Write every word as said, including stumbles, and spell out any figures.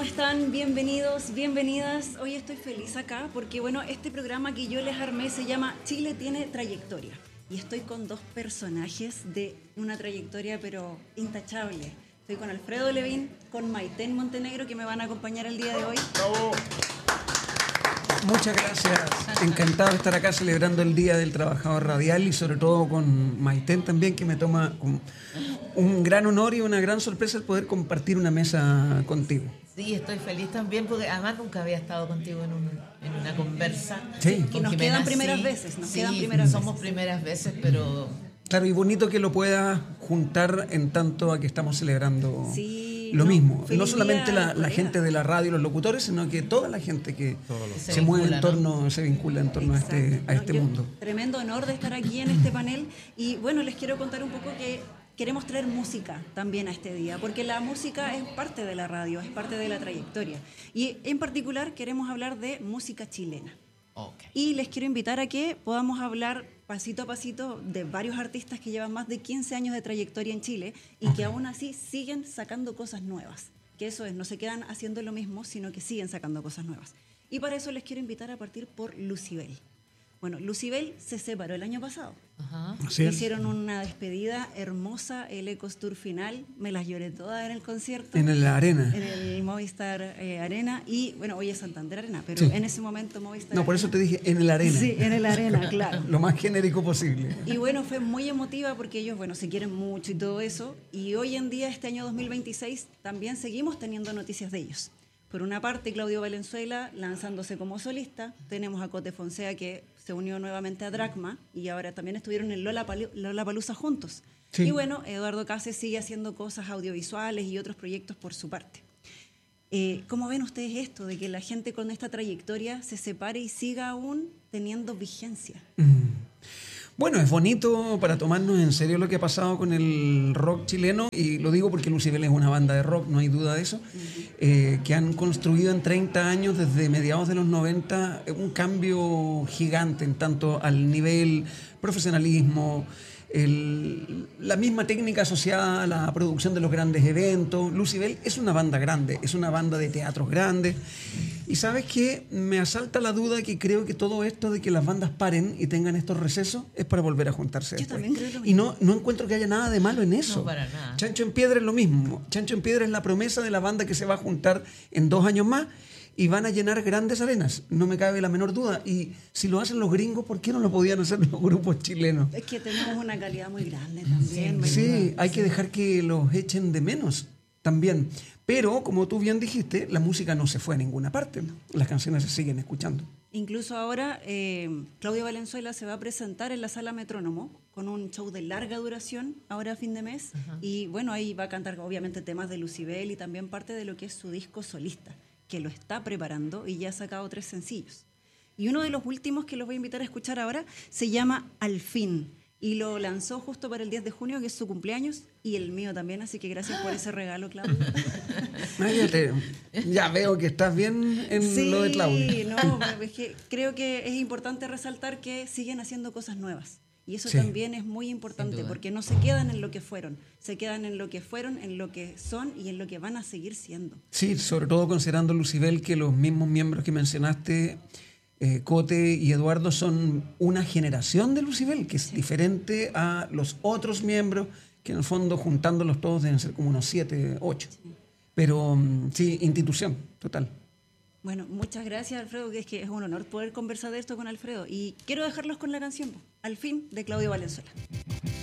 están? Bienvenidos, bienvenidas. Hoy estoy feliz acá porque, bueno, este programa que yo les armé se llama Chile tiene trayectoria. Y estoy con dos personajes de una trayectoria, pero intachable. Estoy con Alfredo Levín, con Maitén Montenegro, que me van a acompañar el día de hoy. ¡Bravo! Muchas gracias. Encantado de estar acá celebrando el Día del Trabajador Radial y sobre todo con Maitén también, que me toma con un gran honor y una gran sorpresa el poder compartir una mesa contigo. Sí, estoy feliz también porque además nunca había estado contigo en, un, en una conversa. Sí. Y nos Jimena, quedan primeras sí, veces, nos sí, quedan primeras somos veces. primeras veces, pero... Claro, y bonito que lo puedas juntar en tanto a que estamos celebrando Sí, lo no, mismo. feliz No solamente día, la, la colega. gente de la radio, los locutores, sino que toda la gente que se, Se mueve vincula, en torno, se vincula en torno a este, Exacto. a este No, yo- mundo. Tremendo honor de estar aquí en este panel. Y bueno, les quiero contar un poco que queremos traer música también a este día, porque la música es parte de la radio, es parte de la trayectoria. Y en particular queremos hablar de música chilena. Okay. Y les quiero invitar a que podamos hablar pasito a pasito de varios artistas que llevan más de quince años de trayectoria en Chile y que aún así siguen sacando cosas nuevas. Que eso es, no se quedan haciendo lo mismo, sino que siguen sacando cosas nuevas. Y para eso les quiero invitar a partir por Lucybell. Bueno, Lucybell se separó el año pasado. Ajá. Así es. Hicieron una despedida hermosa, el Ecos Tour final. Me las lloré todas en el concierto. En la arena. En el Movistar eh, Arena. Y bueno, hoy es Santander Arena, pero Sí. en ese momento Movistar No, por Arena. eso te dije en la arena. Sí, en el Arena, claro. Lo más genérico posible. Y bueno, fue muy emotiva porque ellos, bueno, se quieren mucho y todo eso. Y hoy en día, este año dos mil veintiséis, también seguimos teniendo noticias de ellos. Por una parte, Claudio Valenzuela lanzándose como solista. Tenemos a Cote Fonseca, que se unió nuevamente a Dracma y ahora también estuvieron en Lollapalooza juntos. Sí. Y bueno, Eduardo Cases sigue haciendo cosas audiovisuales y otros proyectos por su parte. Eh, ¿Cómo ven ustedes esto de que la gente con esta trayectoria se separe y siga aún teniendo vigencia? Bueno, es bonito para tomarnos en serio lo que ha pasado con el rock chileno, y lo digo porque Lucybell es una banda de rock, no hay duda de eso, eh, que han construido en treinta años, desde mediados de los noventa, un cambio gigante en tanto al nivel profesionalismo, el- la misma técnica asociada a la producción de los grandes eventos. Lucybell es una banda grande, es una banda de teatros grandes. Y ¿sabes qué? Me asalta la duda que creo que todo esto de que las bandas paren y tengan estos recesos es para volver a juntarse Yo después. también creo lo Y mismo. no, no encuentro que haya nada de malo en eso. No, para nada. Chancho en Piedra es lo mismo. Chancho en Piedra es la promesa de la banda que se va a juntar en dos años más y van a llenar grandes arenas. No me cabe la menor duda. Y si lo hacen los gringos, ¿por qué no lo podían hacer los grupos chilenos? Es que tenemos una calidad muy grande también. muy Sí, grande. hay que dejar que los echen de menos también. Pero, como tú bien dijiste, la música no se fue a ninguna parte. Las canciones se siguen escuchando. Incluso ahora eh, Claudio Valenzuela se va a presentar en la Sala Metrónomo con un show de larga duración ahora a fin de mes. Y bueno, ahí va a cantar obviamente temas de Lucybell y también parte de lo que es su disco solista, que lo está preparando y ya ha sacado tres sencillos. Y uno de los últimos que los voy a invitar a escuchar ahora se llama Al Fin. Y lo lanzó justo para el diez de junio, que es su cumpleaños, y el mío también, así que gracias por ese regalo, Claudio. Ay, ya, te- ya veo que estás bien en Sí, lo de Claudio. no, es que creo que es importante resaltar que siguen haciendo cosas nuevas. Y eso Sí. también es muy importante, duda. porque no se quedan en lo que fueron, se quedan en lo que fueron, en lo que son y en lo que van a seguir siendo. Sí, sobre todo considerando, Lucybell, que los mismos miembros que mencionaste, eh, Cote y Eduardo, son una generación de Lucybell, que es diferente a los otros miembros, que en el fondo, juntándolos todos, deben ser como unos siete, ocho. Pero mm, sí, institución, total. Bueno, muchas gracias, Alfredo, que es que es un honor poder conversar de esto con Alfredo. Y quiero dejarlos con la canción, Al Fin, de Claudio Valenzuela.